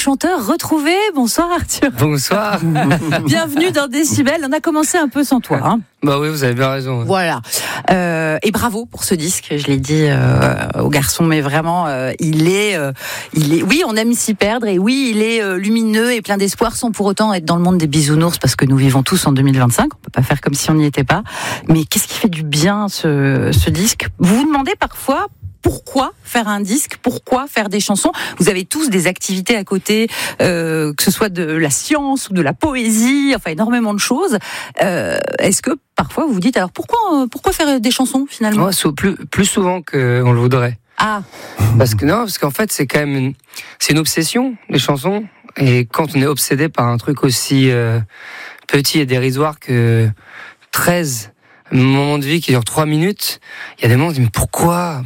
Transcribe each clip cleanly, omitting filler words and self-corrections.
chanteur retrouvé. Bonsoir Arthur. Bonsoir. Bienvenue dans Décibel. On a commencé un peu sans toi. Hein. Bah oui, vous avez bien raison. Voilà. Et bravo pour ce disque. Je l'ai dit au garçon, mais vraiment, il est. Oui, on aime s'y perdre. Et oui, il est lumineux et plein d'espoir, sans pour autant être dans le monde des bisounours, parce que nous vivons tous en 2025. On peut pas faire comme si on n'y était pas. Mais qu'est-ce qui fait du bien ce disque ? Vous vous demandez parfois. Pourquoi faire un disque ? Pourquoi faire des chansons ? Vous avez tous des activités à côté, que ce soit de la science ou de la poésie, enfin énormément de choses. Est-ce que parfois vous vous dites alors pourquoi faire des chansons finalement ? Moi, plus souvent qu'on le voudrait. Ah. Parce qu'en fait c'est quand même une obsession, les chansons. Et quand on est obsédé par un truc aussi petit et dérisoire que 13 moment de vie qui dure 3 minutes, il y a des moments où on dit mais pourquoi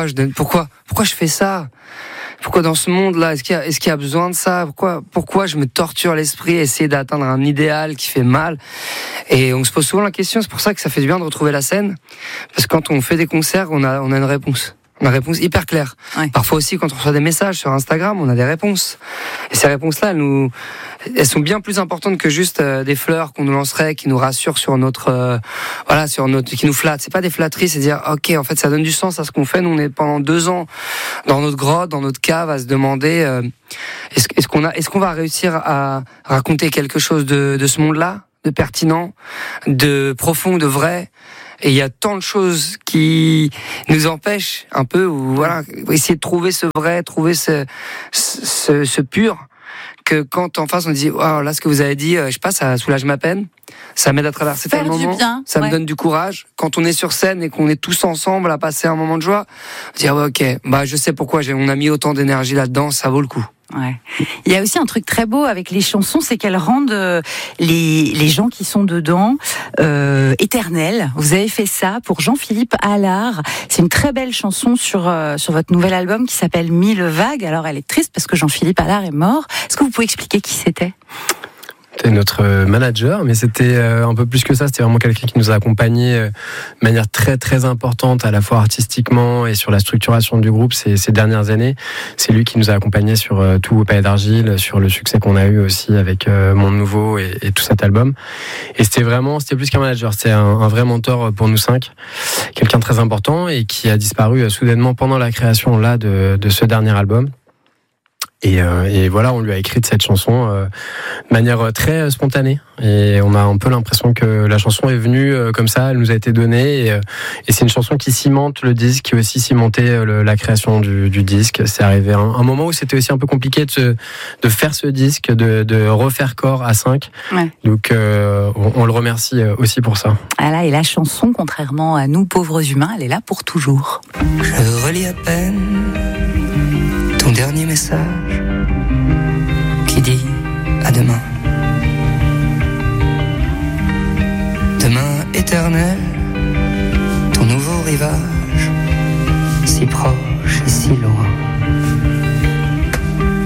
je fais ça ? Pourquoi dans ce monde-là, est-ce qu'il y a besoin de ça ? Pourquoi je me torture l'esprit à essayer d'atteindre un idéal qui fait mal ? Et on se pose souvent la question, c'est pour ça que ça fait du bien de retrouver la scène, parce que quand on fait des concerts, on a une réponse. Une réponse hyper claire. Ouais. Parfois aussi, quand on reçoit des messages sur Instagram, on a des réponses. Et ces réponses-là, elles sont bien plus importantes que juste des fleurs qu'on nous lancerait, qui nous rassurent sur qui nous flattent. C'est pas des flatteries, c'est dire, ok, en fait, ça donne du sens à ce qu'on fait. Nous, on est pendant 2 ans dans notre grotte, dans notre cave, à se demander, est-ce qu'on va réussir à raconter quelque chose de ce monde-là, de pertinent, de profond, de vrai? Et il y a tant de choses qui nous empêchent un peu, essayer de trouver ce vrai, trouver ce pur, que quand en face on dit, oh, là ce que vous avez dit, je sais pas, ça soulage ma peine, ça m'aide à traverser tel moment, ça me donne du courage. Quand on est sur scène et qu'on est tous ensemble à passer un moment de joie, dire ok, je sais pourquoi on a mis autant d'énergie là-dedans, ça vaut le coup. Ouais. Il y a aussi un truc très beau avec les chansons, c'est qu'elles rendent les gens qui sont dedans éternels. Vous avez fait ça pour Jean-Philippe Allard. C'est une très belle chanson sur votre nouvel album qui s'appelle 1000 vagues. Alors elle est triste parce que Jean-Philippe Allard est mort. Est-ce que vous pouvez expliquer qui c'était ? C'était notre manager, mais c'était un peu plus que ça. C'était vraiment quelqu'un qui nous a accompagnés de manière très très importante, à la fois artistiquement et sur la structuration du groupe ces dernières années. C'est lui qui nous a accompagnés sur tout au Palais d'Argile, sur le succès qu'on a eu aussi avec Monde Nouveau et tout cet album. Et c'était plus qu'un manager, c'était un vrai mentor pour nous 5, quelqu'un de très important et qui a disparu soudainement pendant la création là de ce dernier album. Et voilà, on lui a écrit cette chanson de manière très spontanée. Et on a un peu l'impression que la chanson est venue comme ça, elle nous a été donnée. Et c'est une chanson qui cimente le disque, qui a aussi cimenté la création du disque. C'est arrivé un moment où c'était aussi un peu compliqué de faire ce disque, de refaire corps à 5. Ouais. Donc on le remercie aussi pour ça. Ah là, et la chanson, contrairement à nous pauvres humains, elle est là pour toujours. Je relis à peine ton dernier message qui dit à demain. Demain éternel, ton nouveau rivage, si proche et si loin.